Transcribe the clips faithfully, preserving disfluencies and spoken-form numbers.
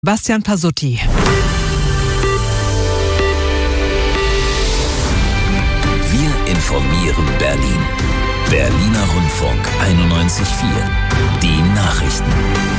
Bastian Pasutti. Wir informieren Berlin. Berliner Rundfunk einundneunzig Komma vier. Die Nachrichten.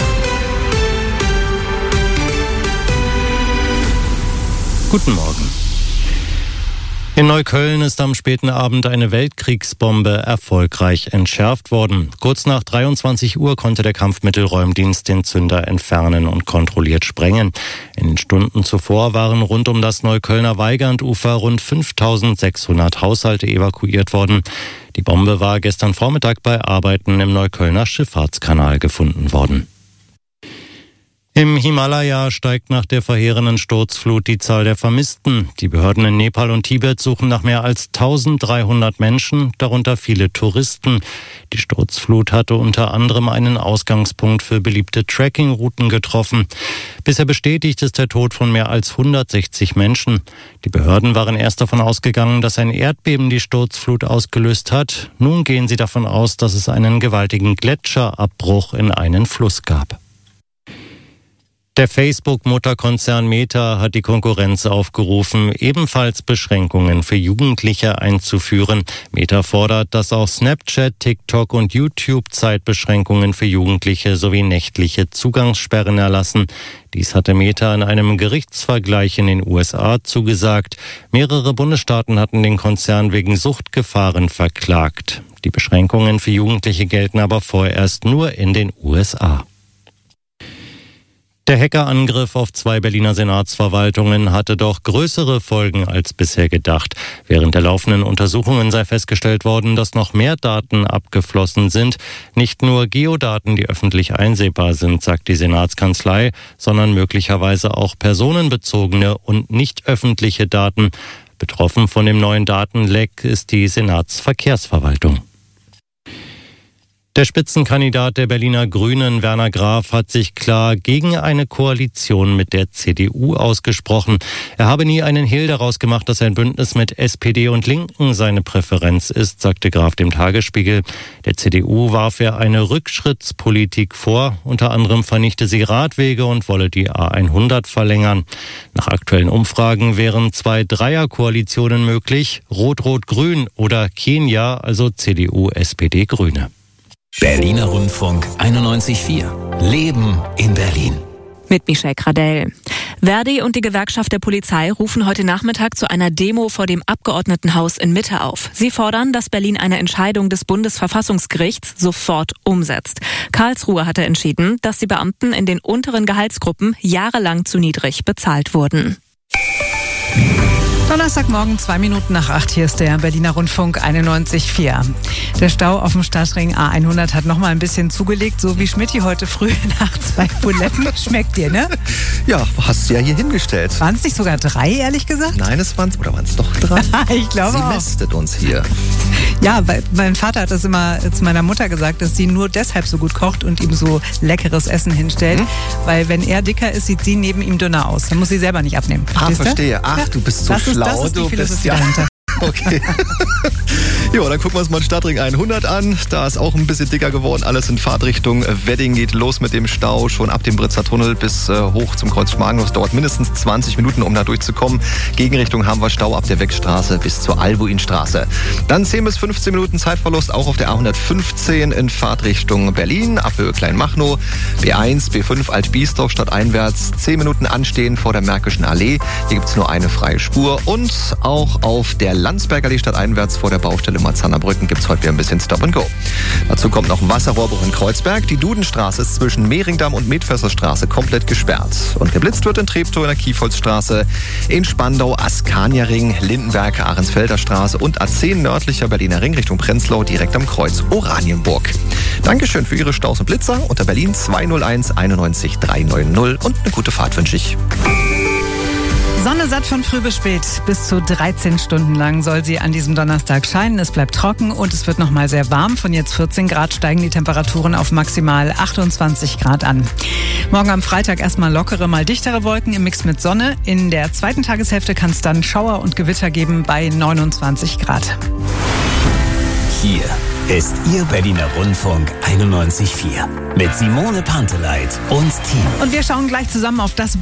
Guten Morgen. In Neukölln ist am späten Abend eine Weltkriegsbombe erfolgreich entschärft worden. Kurz nach dreiundzwanzig Uhr konnte der Kampfmittelräumdienst den Zünder entfernen und kontrolliert sprengen. In den Stunden zuvor waren rund um das Neuköllner Weigandufer rund fünftausendsechshundert Haushalte evakuiert worden. Die Bombe war gestern Vormittag bei Arbeiten im Neuköllner Schifffahrtskanal gefunden worden. Im Himalaya steigt nach der verheerenden Sturzflut die Zahl der Vermissten. Die Behörden in Nepal und Tibet suchen nach mehr als eintausenddreihundert Menschen, darunter viele Touristen. Die Sturzflut hatte unter anderem einen Ausgangspunkt für beliebte Trekkingrouten getroffen. Bisher bestätigt ist der Tod von mehr als hundertsechzig Menschen. Die Behörden waren erst davon ausgegangen, dass ein Erdbeben die Sturzflut ausgelöst hat. Nun gehen sie davon aus, dass es einen gewaltigen Gletscherabbruch in einen Fluss gab. Der Facebook-Mutterkonzern Meta hat die Konkurrenz aufgerufen, ebenfalls Beschränkungen für Jugendliche einzuführen. Meta fordert, dass auch Snapchat, TikTok und YouTube Zeitbeschränkungen für Jugendliche sowie nächtliche Zugangssperren erlassen. Dies hatte Meta in einem Gerichtsvergleich in den U S A zugesagt. Mehrere Bundesstaaten hatten den Konzern wegen Suchtgefahren verklagt. Die Beschränkungen für Jugendliche gelten aber vorerst nur in den U S A. Der Hackerangriff auf zwei Berliner Senatsverwaltungen hatte doch größere Folgen als bisher gedacht. Während der laufenden Untersuchungen sei festgestellt worden, dass noch mehr Daten abgeflossen sind. Nicht nur Geodaten, die öffentlich einsehbar sind, sagt die Senatskanzlei, sondern möglicherweise auch personenbezogene und nicht öffentliche Daten. Betroffen von dem neuen Datenleck ist die Senatsverkehrsverwaltung. Der Spitzenkandidat der Berliner Grünen, Werner Graf, hat sich klar gegen eine Koalition mit der C D U ausgesprochen. Er habe nie einen Hehl daraus gemacht, dass ein Bündnis mit S P D und Linken seine Präferenz ist, sagte Graf dem Tagesspiegel. Der C D U warf er eine Rückschrittspolitik vor. Unter anderem vernichte sie Radwege und wolle die A hundert verlängern. Nach aktuellen Umfragen wären zwei Dreierkoalitionen möglich, Rot-Rot-Grün oder Kenia, also C D U, S P D, Grüne. Berliner Rundfunk einundneunzig Komma vier. Leben in Berlin. Mit Michelle Gradell. Verdi und die Gewerkschaft der Polizei rufen heute Nachmittag zu einer Demo vor dem Abgeordnetenhaus in Mitte auf. Sie fordern, dass Berlin eine Entscheidung des Bundesverfassungsgerichts sofort umsetzt. Karlsruhe hatte entschieden, dass die Beamten in den unteren Gehaltsgruppen jahrelang zu niedrig bezahlt wurden. Donnerstagmorgen, zwei Minuten nach acht, hier ist der Berliner Rundfunk einundneunzig Komma vier. Der Stau auf dem Stadtring A hundert hat noch mal ein bisschen zugelegt, so wie Schmidti heute früh nach zwei Buletten. Schmeckt dir, ne? Ja, hast du ja hier hingestellt. Waren es nicht sogar drei, ehrlich gesagt? Nein, es waren oder waren es doch drei? Ich glaube Sie auch. mästet uns hier. Ja, weil mein Vater hat das immer zu meiner Mutter gesagt, dass sie nur deshalb so gut kocht und ihm so leckeres Essen hinstellt, hm? weil wenn er dicker ist, sieht sie neben ihm dünner aus. Dann muss sie selber nicht abnehmen. Ah, Verstehst verstehe. du? Ach, ja. du bist so das schlau. Ist, das ist die du Philosophie bist ja dahinter. Okay. Jo, dann gucken wir uns mal den Stadtring hundert an. Da ist auch ein bisschen dicker geworden. Alles in Fahrtrichtung Wedding geht los mit dem Stau. Schon ab dem Britzer Tunnel bis äh, hoch zum Kreuz Schmargendorf. Das dauert mindestens zwanzig Minuten, um da durchzukommen. Gegenrichtung haben wir Stau ab der Weckstraße bis zur Albuinstraße. Dann zehn bis fünfzehn Minuten Zeitverlust auch auf der A hundertfünfzehn in Fahrtrichtung Berlin. Ab Höhe Kleinmachnow. B eins, B fünf Alt-Biesdorf stadteinwärts. zehn Minuten anstehen vor der Märkischen Allee. Hier gibt es nur eine freie Spur. Und auch auf der Landsberger Allee stadteinwärts vor der Baustelle Marzahner Brücken gibt es heute wieder ein bisschen Stop and Go. Dazu kommt noch ein Wasserrohrbruch in Kreuzberg. Die Dudenstraße ist zwischen Mehringdamm und Medförsterstraße komplett gesperrt. Und geblitzt wird in Treptow in der Kiefholzstraße, in Spandau, Askania-Ring, Lindenberg, Ahrensfelder Straße und A zehn nördlicher Berliner Ring Richtung Prenzlau direkt am Kreuz Oranienburg. Dankeschön für Ihre Staus und Blitzer. Unter Berlin zwei null eins einundneunzig dreihundertneunzig und eine gute Fahrt wünsche ich. Sonne satt von früh bis spät. Bis zu dreizehn Stunden lang soll sie an diesem Donnerstag scheinen. Es bleibt trocken und es wird noch mal sehr warm. Von jetzt vierzehn Grad steigen die Temperaturen auf maximal achtundzwanzig Grad an. Morgen am Freitag erstmal lockere, mal dichtere Wolken im Mix mit Sonne. In der zweiten Tageshälfte kann es dann Schauer und Gewitter geben bei neunundzwanzig Grad. Hier ist Ihr Berliner Rundfunk einundneunzig Komma vier. Mit Simone Panteleit und Team. Und wir schauen gleich zusammen auf das